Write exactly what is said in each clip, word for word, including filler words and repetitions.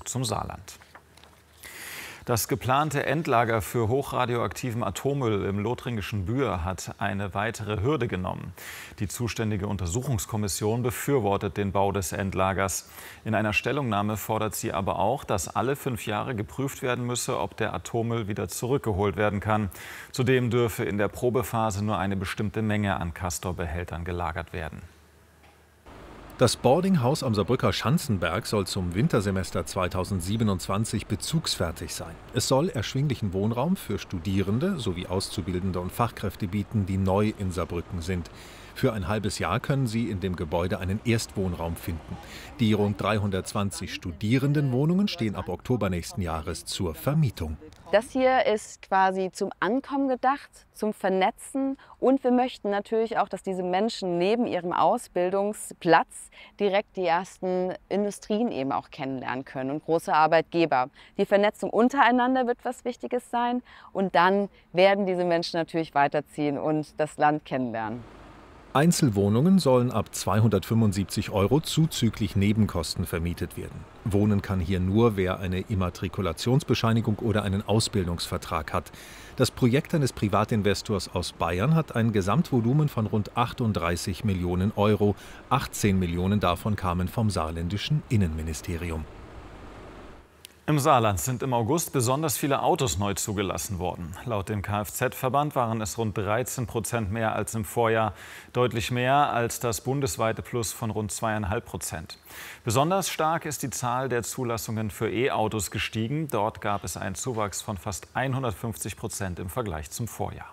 zum Saarland. Das geplante Endlager für hochradioaktiven Atommüll im lothringischen Bühr hat eine weitere Hürde genommen. Die zuständige Untersuchungskommission befürwortet den Bau des Endlagers. In einer Stellungnahme fordert sie aber auch, dass alle fünf Jahre geprüft werden müsse, ob der Atommüll wieder zurückgeholt werden kann. Zudem dürfe in der Probephase nur eine bestimmte Menge an Castor-Behältern gelagert werden. Das Boardinghaus am Saarbrücker Schanzenberg soll zum Wintersemester zweitausendsiebenundzwanzig bezugsfertig sein. Es soll erschwinglichen Wohnraum für Studierende sowie Auszubildende und Fachkräfte bieten, die neu in Saarbrücken sind. Für ein halbes Jahr können sie in dem Gebäude einen Erstwohnraum finden. Die rund dreihundertzwanzig Studierendenwohnungen stehen ab Oktober nächsten Jahres zur Vermietung. Das hier ist quasi zum Ankommen gedacht, zum Vernetzen, und wir möchten natürlich auch, dass diese Menschen neben ihrem Ausbildungsplatz direkt die ersten Industrien eben auch kennenlernen können und große Arbeitgeber. Die Vernetzung untereinander wird was Wichtiges sein, und dann werden diese Menschen natürlich weiterziehen und das Land kennenlernen. Einzelwohnungen sollen ab zweihundertfünfundsiebzig Euro zuzüglich Nebenkosten vermietet werden. Wohnen kann hier nur, wer eine Immatrikulationsbescheinigung oder einen Ausbildungsvertrag hat. Das Projekt eines Privatinvestors aus Bayern hat ein Gesamtvolumen von rund achtunddreißig Millionen Euro. achtzehn Millionen davon kamen vom saarländischen Innenministerium. Im Saarland sind im August besonders viele Autos neu zugelassen worden. Laut dem Kfz-Verband waren es rund dreizehn Prozent mehr als im Vorjahr, deutlich mehr als das bundesweite Plus von rund zweieinhalb Prozent. Besonders stark ist die Zahl der Zulassungen für E-Autos gestiegen. Dort gab es einen Zuwachs von fast hundertfünfzig Prozent im Vergleich zum Vorjahr.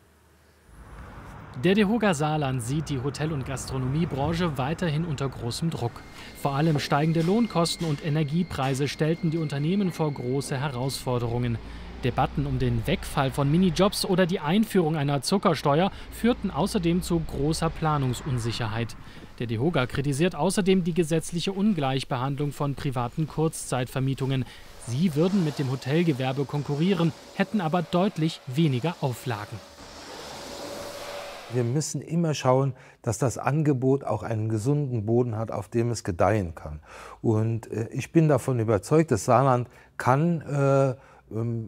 Der DEHOGA Saarland sieht die Hotel- und Gastronomiebranche weiterhin unter großem Druck. Vor allem steigende Lohnkosten und Energiepreise stellten die Unternehmen vor große Herausforderungen. Debatten um den Wegfall von Minijobs oder die Einführung einer Zuckersteuer führten außerdem zu großer Planungsunsicherheit. Der DEHOGA kritisiert außerdem die gesetzliche Ungleichbehandlung von privaten Kurzzeitvermietungen. Sie würden mit dem Hotelgewerbe konkurrieren, hätten aber deutlich weniger Auflagen. Wir müssen immer schauen, dass das Angebot auch einen gesunden Boden hat, auf dem es gedeihen kann. Und äh, ich bin davon überzeugt, das Saarland kann äh, ähm,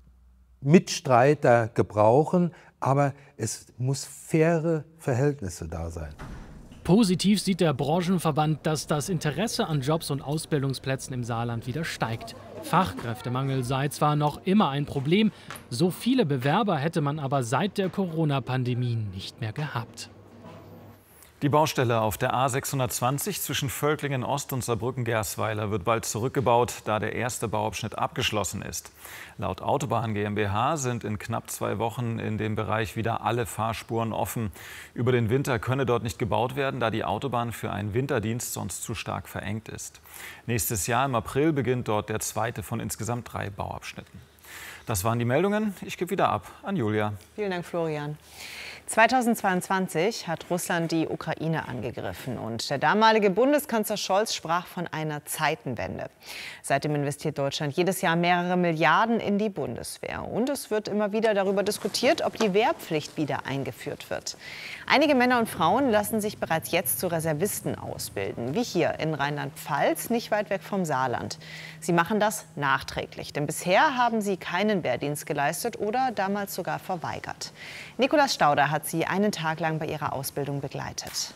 Mitstreiter gebrauchen, aber es muss faire Verhältnisse da sein. Positiv sieht der Branchenverband, dass das Interesse an Jobs und Ausbildungsplätzen im Saarland wieder steigt. Fachkräftemangel sei zwar noch immer ein Problem, so viele Bewerber hätte man aber seit der Corona-Pandemie nicht mehr gehabt. Die Baustelle auf der A sechshundertzwanzig zwischen Völklingen Ost und Saarbrücken-Gersweiler wird bald zurückgebaut, da der erste Bauabschnitt abgeschlossen ist. Laut Autobahn GmbH sind in knapp zwei Wochen in dem Bereich wieder alle Fahrspuren offen. Über den Winter könne dort nicht gebaut werden, da die Autobahn für einen Winterdienst sonst zu stark verengt ist. Nächstes Jahr im April beginnt dort der zweite von insgesamt drei Bauabschnitten. Das waren die Meldungen. Ich gebe wieder ab an Julia. Vielen Dank, Florian. zweitausendzweiundzwanzig hat Russland die Ukraine angegriffen und der damalige Bundeskanzler Scholz sprach von einer Zeitenwende. Seitdem investiert Deutschland jedes Jahr mehrere Milliarden in die Bundeswehr. Und es wird immer wieder darüber diskutiert, ob die Wehrpflicht wieder eingeführt wird. Einige Männer und Frauen lassen sich bereits jetzt zu Reservisten ausbilden, wie hier in Rheinland-Pfalz, nicht weit weg vom Saarland. Sie machen das nachträglich, denn bisher haben sie keinen Wehrdienst geleistet oder damals sogar verweigert. Nikolaus Stauder hat sie einen Tag lang bei ihrer Ausbildung begleitet.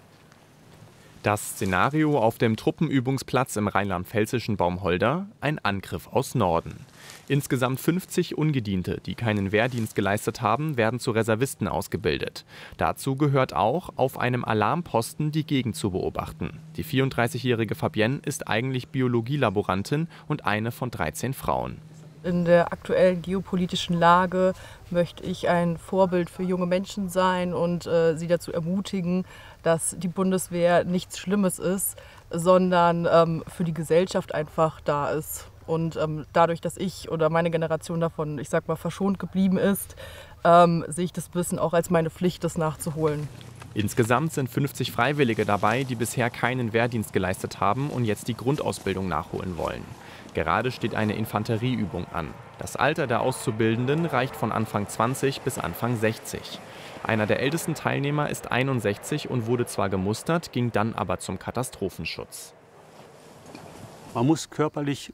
Das Szenario auf dem Truppenübungsplatz im rheinland-pfälzischen Baumholder: ein Angriff aus Norden. Insgesamt fünfzig Ungediente, die keinen Wehrdienst geleistet haben, werden zu Reservisten ausgebildet. Dazu gehört auch, auf einem Alarmposten die Gegend zu beobachten. Die vierunddreißigjährige Fabienne ist eigentlich Biologielaborantin und eine von dreizehn Frauen. In der aktuellen geopolitischen Lage möchte ich ein Vorbild für junge Menschen sein und äh, sie dazu ermutigen, dass die Bundeswehr nichts Schlimmes ist, sondern ähm, für die Gesellschaft einfach da ist. Und ähm, dadurch, dass ich oder meine Generation davon, ich sag mal, verschont geblieben ist, ähm, sehe ich das Wissen auch als meine Pflicht, das nachzuholen. Insgesamt sind fünfzig Freiwillige dabei, die bisher keinen Wehrdienst geleistet haben und jetzt die Grundausbildung nachholen wollen. Gerade steht eine Infanterieübung an. Das Alter der Auszubildenden reicht von Anfang zwanzig bis Anfang sechzig. Einer der ältesten Teilnehmer ist einundsechzig und wurde zwar gemustert, ging dann aber zum Katastrophenschutz. Man muss körperlich